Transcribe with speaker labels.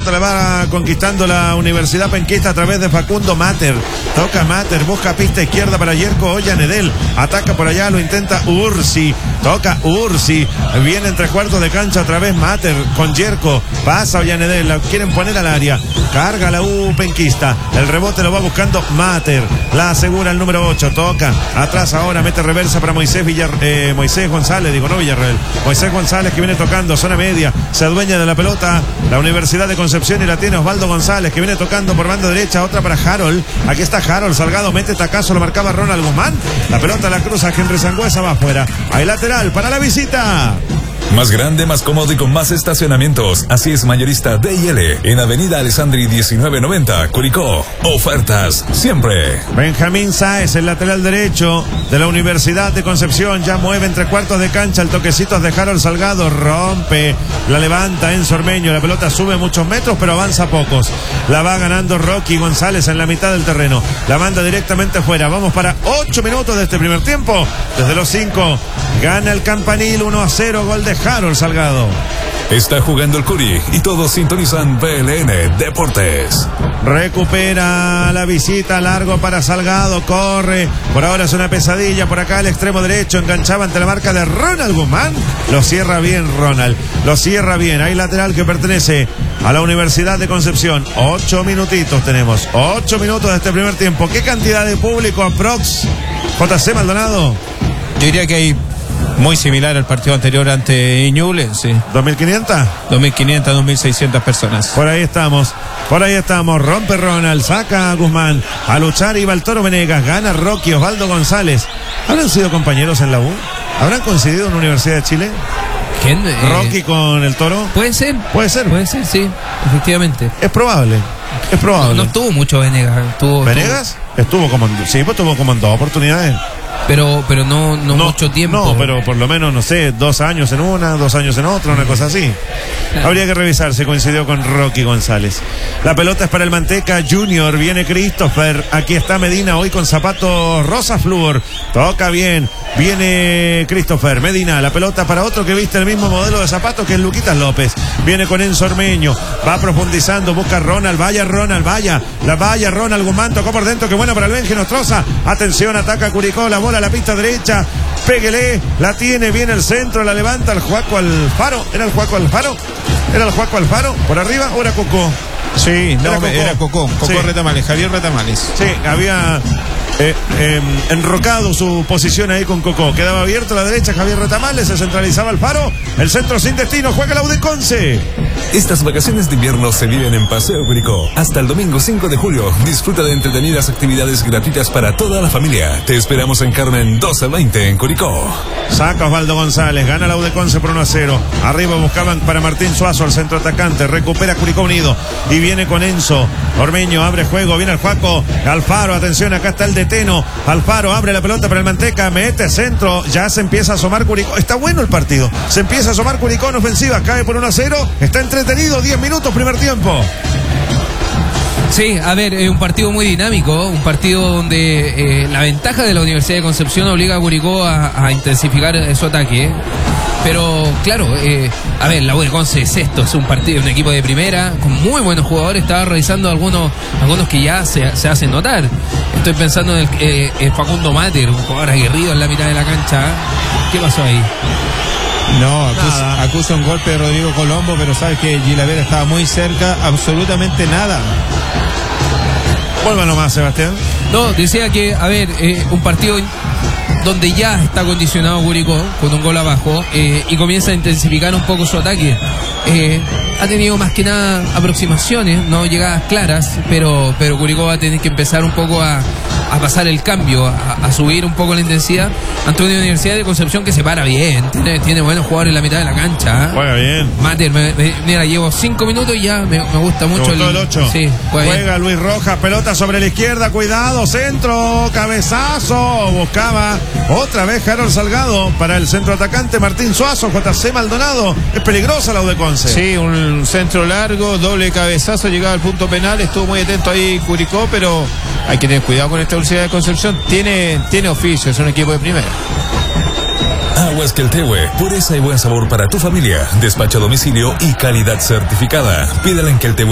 Speaker 1: pelota la va conquistando la Universidad Penquista a través de Facundo Mater. Toca Mater, busca pista izquierda para Yerko Ollanedel. Ataca por allá, lo intenta Ursi. Toca Ursi. Viene en 3/4 de cancha otra vez Mater con Yerko. Pasa Ollanedel, la quieren poner al área. Carga la U Penquista. El rebote lo va buscando Mater. La asegura el número 8. Toca. Atrás ahora mete reversa para Moisés González. Moisés González que viene tocando zona media. Se adueña de la pelota la Universidad de Concepción y la tiene Osvaldo González que viene tocando por banda derecha. Otra para Harold. Aquí está Harold. Salgado mete tacazo. Lo marcaba Ronald Guzmán. La pelota la cruza Henry Sangüesa. Va afuera. Hay lateral para la visita.
Speaker 2: Más grande, más cómodo y con más estacionamientos. Así es Mayorista D&L en Avenida Alessandri 1990, Curicó. Ofertas siempre.
Speaker 1: Benjamín Sáez, el lateral derecho de la Universidad de Concepción. Ya mueve en 3/4 de cancha. El toquecito de Harold Salgado. Rompe. La levanta en Ormeño. La pelota sube muchos metros, pero avanza pocos. La va ganando Rocky González en la mitad del terreno. La manda directamente afuera. Vamos para 8 minutos de este primer tiempo. Desde los 5. Gana el Campanil 1-0. Gol de Harold Salgado.
Speaker 2: Está jugando el Curi y todos sintonizan PLN Deportes.
Speaker 1: Recupera la visita, largo para Salgado, corre. Por ahora es una pesadilla, por acá el extremo derecho, enganchaba ante la marca de Ronald Guzmán. Lo cierra bien Ronald, lo cierra bien. Hay lateral que pertenece a la Universidad de Concepción. 8 minutitos tenemos, 8 minutos de este primer tiempo. ¿Qué cantidad de público aprox? JC Maldonado.
Speaker 3: Yo diría que hay muy similar al partido anterior ante Ñublense, sí.
Speaker 1: ¿2.500?
Speaker 3: 2.500, 2.600 personas.
Speaker 1: Por ahí estamos, rompe Ronald, saca a Guzmán, a luchar iba el Toro Venegas, gana Rocky, Osvaldo González. ¿Habrán sido compañeros en la U? ¿Habrán coincidido en la Universidad de Chile?
Speaker 3: ¿Quién?
Speaker 1: Rocky con el Toro.
Speaker 3: Puede ser, sí, efectivamente.
Speaker 1: Es probable.
Speaker 3: No estuvo mucho Venegas.
Speaker 1: ¿Venegas? Estuvo como en 2 oportunidades.
Speaker 3: Pero no mucho tiempo.
Speaker 1: No, pero por lo menos, no sé, 2 años en una, 2 años en otra, una cosa así. Habría que revisar, se coincidió con Rocky González. La pelota es para el Manteca Junior, viene Christopher, aquí está Medina hoy con zapatos rosa flúor, toca bien, viene Christopher, Medina, la pelota para otro que viste el mismo modelo de zapatos que es Luquitas López, viene con Enzo Ormeño, va profundizando, busca Ronald, vaya Ronald Guzmán, tocó por dentro, que bueno para el Benji Nostroza, atención, ataca Curicó, la bola a la pista derecha, péguele, la tiene bien el centro, la levanta el Juaco Alfaro. ¿Era el Juaco Alfaro? ¿Por arriba o era Cocó?
Speaker 3: Sí, era Cocó sí. Retamales, Javier Retamales.
Speaker 1: Sí, había enrocado su posición ahí con Cocó. Quedaba abierto a la derecha Javier Retamales, se centralizaba Alfaro. El centro sin destino, juega la U de Conce.
Speaker 2: Estas vacaciones de invierno se viven en Paseo Curicó. Hasta el domingo 5 de julio, disfruta de entretenidas actividades gratuitas para toda la familia. Te esperamos en Carmen 1220 en Curicó.
Speaker 1: Saca Osvaldo González, gana la U de Conce por 1-0. Arriba buscaban para Martín Suazo, el centro atacante. Recupera Curicó Unido y viene con Enzo Ormeño, abre juego, viene el Juaco Alfaro, atención, acá está el de Teno. Alfaro abre la pelota para el Manteca, mete centro, ya se empieza a asomar Curicó. Está bueno el partido, se empieza a asomar Curicó en ofensiva, cae por 1-0, está entretenido, 10 minutos primer tiempo.
Speaker 3: Sí, a ver, es un partido muy dinámico, un partido donde la ventaja de la Universidad de Concepción obliga a Curicó a intensificar su ataque. Pero claro, a ver, la U de Conce es esto, es un partido, un equipo de primera, con muy buenos jugadores. Estaba revisando algunos que ya se hacen notar. Estoy pensando en el Facundo Mater, un jugador aguerrido en la mitad de la cancha. ¿Qué pasó ahí?
Speaker 4: No, acusa un golpe de Rodrigo Colombo, pero sabes que Gilavera estaba muy cerca, absolutamente nada.
Speaker 1: Vuelva nomás, Sebastián.
Speaker 3: No, decía que, a ver, un partido donde ya está condicionado Curicó con un gol abajo y comienza a intensificar un poco su ataque. Ha tenido más que nada aproximaciones, no llegadas claras, pero Curicó va a tener que empezar un poco a pasar el cambio, a subir un poco la intensidad ante una Universidad de Concepción que se para bien, tiene buenos jugadores en la mitad de la cancha.
Speaker 1: Juega bien.
Speaker 3: Mater, mira, llevo 5 minutos y ya me gusta mucho.
Speaker 1: el 8.
Speaker 3: Sí,
Speaker 1: juega Luis Rojas, pelota sobre la izquierda, cuidado, centro, cabezazo, buscaba otra vez Harold Salgado para el centro atacante Martín Suazo, JC Maldonado. Es peligrosa la U de Conce.
Speaker 4: Sí, un centro largo, doble cabezazo, llegaba al punto penal, estuvo muy atento ahí Curicó, pero hay que tener cuidado con esta Universidad de Concepción, tiene oficio, es un equipo de primera.
Speaker 2: Aguas Queltehue, pureza y buen sabor para tu familia, despacho a domicilio y calidad certificada. Pídela en Queltehue.